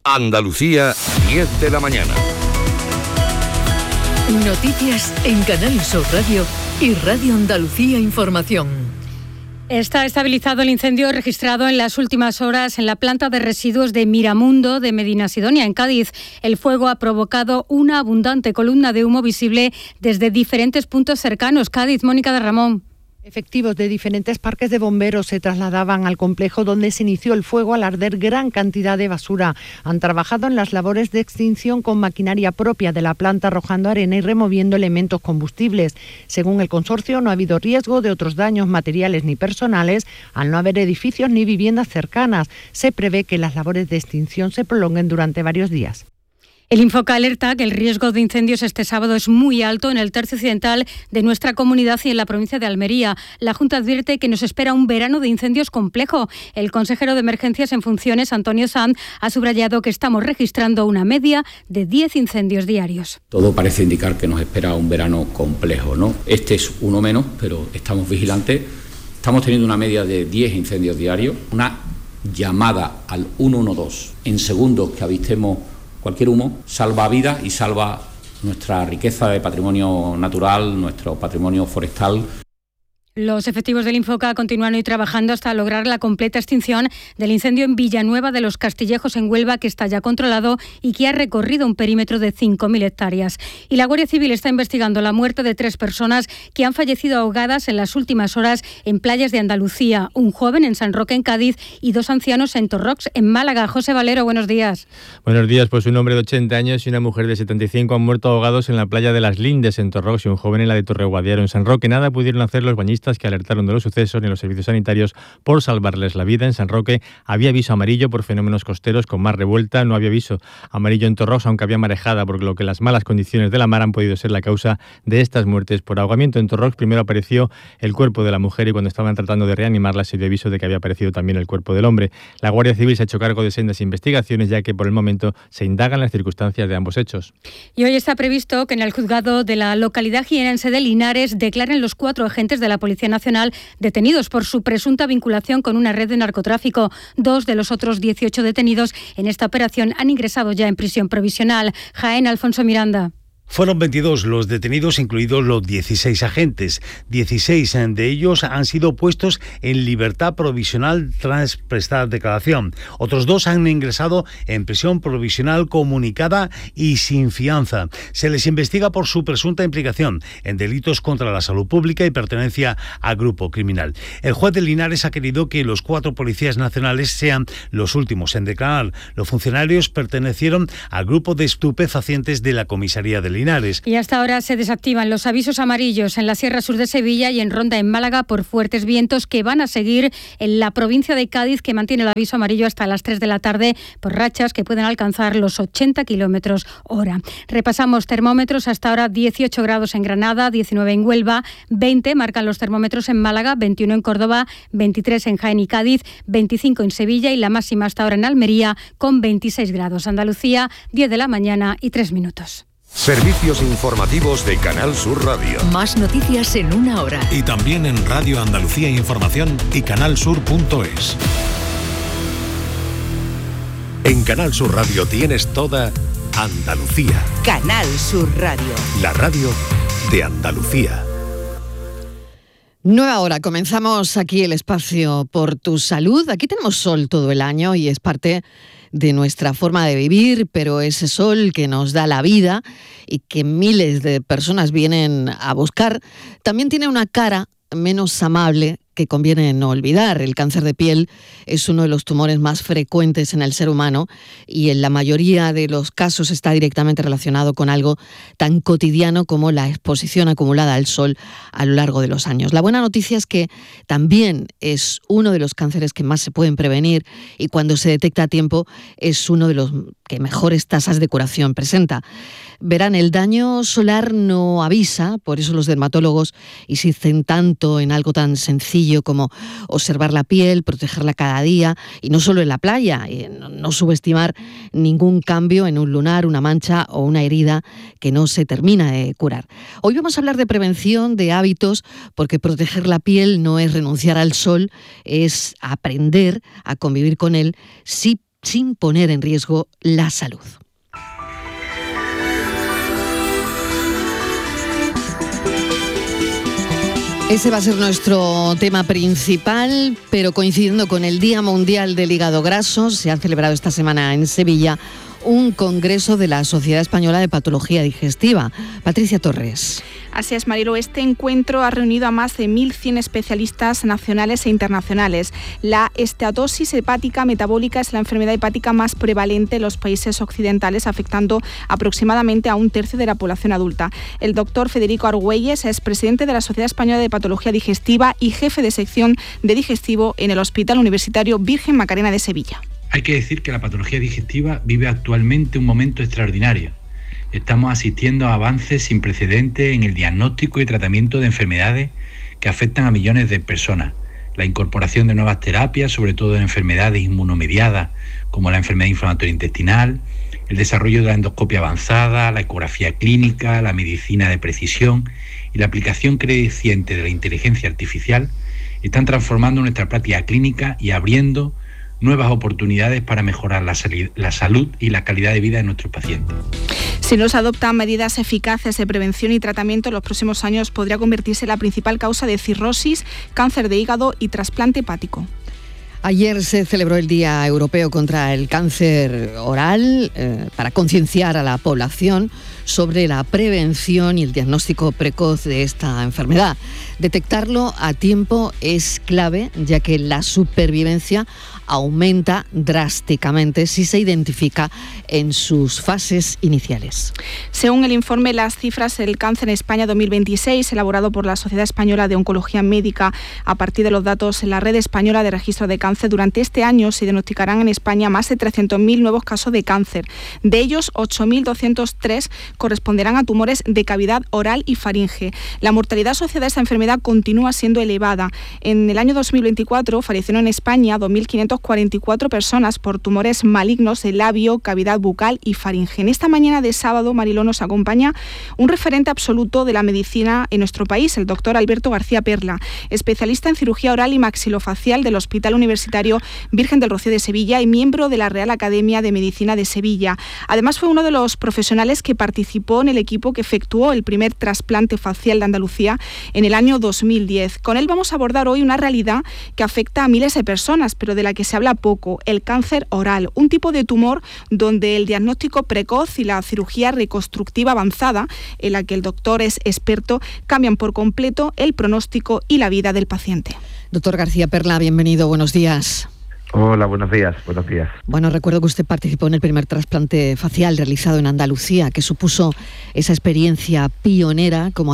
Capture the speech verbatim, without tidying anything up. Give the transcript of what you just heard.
Andalucía, diez de la mañana. Noticias en Canal Sur Radio y Radio Andalucía Información. Está estabilizado el incendio registrado en las últimas horas en la planta de residuos de Miramundo de Medinasidonia, en Cádiz. El fuego ha provocado una abundante columna de humo visible desde diferentes puntos cercanos. Cádiz, Mónica de Ramón. Efectivos de diferentes parques de bomberos se trasladaban al complejo donde se inició el fuego al arder gran cantidad de basura. Han trabajado en las labores de extinción con maquinaria propia de la planta, arrojando arena y removiendo elementos combustibles. Según el consorcio, no ha habido riesgo de otros daños materiales ni personales al no haber edificios ni viviendas cercanas. Se prevé que las labores de extinción se prolonguen durante varios días. El Infoca alerta que el riesgo de incendios este sábado es muy alto en el tercio occidental de nuestra comunidad y en la provincia de Almería. La Junta advierte que nos espera un verano de incendios complejo. El consejero de Emergencias en funciones, Antonio Sanz, ha subrayado que estamos registrando una media de diez incendios diarios. Todo parece indicar que nos espera un verano complejo, ¿no? Este es uno menos, pero estamos vigilantes. Estamos teniendo una media de diez incendios diarios, una llamada al uno uno dos en segundos que avistemos cualquier humo salva vidas y salva nuestra riqueza de patrimonio natural, nuestro patrimonio forestal. Los efectivos del Infoca continúan hoy trabajando hasta lograr la completa extinción del incendio en Villanueva de los Castillejos, en Huelva, que está ya controlado y que ha recorrido un perímetro de cinco mil hectáreas. Y la Guardia Civil está investigando la muerte de tres personas que han fallecido ahogadas en las últimas horas en playas de Andalucía. Un joven en San Roque, en Cádiz, y dos ancianos en Torrox, en Málaga. José Valero, buenos días. Buenos días. Pues un hombre de ochenta años y una mujer de setenta y cinco han muerto ahogados en la playa de Las Lindes, en Torrox, y un joven en la de Torreguadiaro, en San Roque. Nada pudieron hacer los bañistas que alertaron de los sucesos ni los servicios sanitarios por salvarles la vida. En San Roque había aviso amarillo por fenómenos costeros con mar revuelta, no había aviso amarillo en Torrox, aunque había marejada, por lo que las malas condiciones de la mar han podido ser la causa de estas muertes por ahogamiento. En Torrox primero apareció el cuerpo de la mujer y cuando estaban tratando de reanimarla se dio aviso de que había aparecido también el cuerpo del hombre. La Guardia Civil se ha hecho cargo de sendas investigaciones, ya que por el momento se indagan las circunstancias de ambos hechos. Y hoy está previsto que en el juzgado de la localidad jienense de Linares declaren los cuatro agentes de la Policía Nacional detenidos por su presunta vinculación con una red de narcotráfico. Dos de los otros dieciocho detenidos en esta operación han ingresado ya en prisión provisional. Jaén, Alfonso Miranda. Fueron veintidós los detenidos, incluidos los dieciséis agentes. dieciséis de ellos han sido puestos en libertad provisional tras prestar declaración. Otros dos han ingresado en prisión provisional comunicada y sin fianza. Se les investiga por su presunta implicación en delitos contra la salud pública y pertenencia a grupo criminal. El juez de Linares ha querido que los cuatro policías nacionales sean los últimos en declarar. Los funcionarios pertenecieron al grupo de estupefacientes de la comisaría de Linares. Y hasta ahora se desactivan los avisos amarillos en la Sierra Sur de Sevilla y en Ronda, en Málaga, por fuertes vientos que van a seguir en la provincia de Cádiz, que mantiene el aviso amarillo hasta las tres de la tarde por rachas que pueden alcanzar los ochenta kilómetros hora. Repasamos termómetros. Hasta ahora dieciocho grados en Granada, diecinueve en Huelva, veinte marcan los termómetros en Málaga, veintiuno en Córdoba, veintitrés en Jaén y Cádiz, veinticinco en Sevilla y la máxima hasta ahora en Almería con veintiséis grados. Andalucía, diez de la mañana y tres minutos. Servicios informativos de Canal Sur Radio. Más noticias en una hora. Y también en Radio Andalucía Información y canalsur punto es. En Canal Sur Radio tienes toda Andalucía. Canal Sur Radio. La radio de Andalucía. Nueva hora, comenzamos aquí el espacio Por tu Salud. Aquí tenemos sol todo el año y es parte de nuestra forma de vivir, pero ese sol que nos da la vida y que miles de personas vienen a buscar, también tiene una cara menos amable que conviene no olvidar. El cáncer de piel es uno de los tumores más frecuentes en el ser humano y en la mayoría de los casos está directamente relacionado con algo tan cotidiano como la exposición acumulada al sol a lo largo de los años. La buena noticia es que también es uno de los cánceres que más se pueden prevenir y cuando se detecta a tiempo es uno de los que mejores tasas de curación presenta. Verán, el daño solar no avisa, por eso los dermatólogos insisten tanto en algo tan sencillo como observar la piel, protegerla cada día y no solo en la playa, no, no subestimar ningún cambio en un lunar, una mancha o una herida que no se termina de curar. Hoy vamos a hablar de prevención, de hábitos, porque proteger la piel no es renunciar al sol, es aprender a convivir con él, sí sin poner en riesgo la salud. Ese va a ser nuestro tema principal, pero coincidiendo con el Día Mundial del Hígado Graso, se ha celebrado esta semana en Sevilla un congreso de la Sociedad Española de Patología Digestiva. Patricia Torres. Así es, Marilo. Este encuentro ha reunido a más de mil cien especialistas nacionales e internacionales. La esteatosis hepática metabólica es la enfermedad hepática más prevalente en los países occidentales, afectando aproximadamente a un tercio de la población adulta. El doctor Federico Argüelles es presidente de la Sociedad Española de Patología Digestiva y jefe de sección de digestivo en el Hospital Universitario Virgen Macarena de Sevilla. Hay que decir que la patología digestiva vive actualmente un momento extraordinario. Estamos asistiendo a avances sin precedentes en el diagnóstico y tratamiento de enfermedades que afectan a millones de personas. La incorporación de nuevas terapias, sobre todo en enfermedades inmunomediadas, como la enfermedad inflamatoria intestinal, el desarrollo de la endoscopia avanzada, la ecografía clínica, la medicina de precisión y la aplicación creciente de la inteligencia artificial, están transformando nuestra práctica clínica y abriendo nuevas oportunidades para mejorar la, sali- la salud y la calidad de vida de nuestros pacientes. Si no se adoptan medidas eficaces de prevención y tratamiento, en los próximos años podría convertirse en la principal causa de cirrosis, cáncer de hígado y trasplante hepático. Ayer se celebró el Día Europeo contra el Cáncer Oral eh, para concienciar a la población sobre la prevención y el diagnóstico precoz de esta enfermedad. Detectarlo a tiempo es clave, ya que la supervivencia aumenta drásticamente si se identifica en sus fases iniciales. Según el informe Las cifras del cáncer en España dos mil veintiséis, elaborado por la Sociedad Española de Oncología Médica, a partir de los datos en la Red Española de Registro de Cáncer, durante este año se diagnosticarán en España más de trescientos mil nuevos casos de cáncer. De ellos, ocho mil doscientos tres corresponderán a tumores de cavidad oral y faringe. La mortalidad asociada a esta enfermedad continúa siendo elevada. En el año dos mil veinticuatro fallecieron en España dos mil quinientas cuarenta y cuatro personas por tumores malignos de labio, cavidad bucal y faringe. En esta mañana de sábado, Mariló, nos acompaña un referente absoluto de la medicina en nuestro país, el doctor Alberto García Perla, especialista en cirugía oral y maxilofacial del Hospital Universitario Virgen del Rocío de Sevilla y miembro de la Real Academia de Medicina de Sevilla. Además, fue uno de los profesionales que participó en el equipo que efectuó el primer trasplante facial de Andalucía en el año dos mil diez. Con él vamos a abordar hoy una realidad que afecta a miles de personas, pero de la que se habla poco: el cáncer oral, un tipo de tumor donde el diagnóstico precoz y la cirugía reconstructiva avanzada, en la que el doctor es experto, cambian por completo el pronóstico y la vida del paciente. Doctor García Perla, bienvenido, buenos días. Hola, buenos días, buenos días. Bueno, recuerdo que usted participó en el primer trasplante facial realizado en Andalucía, que supuso esa experiencia pionera como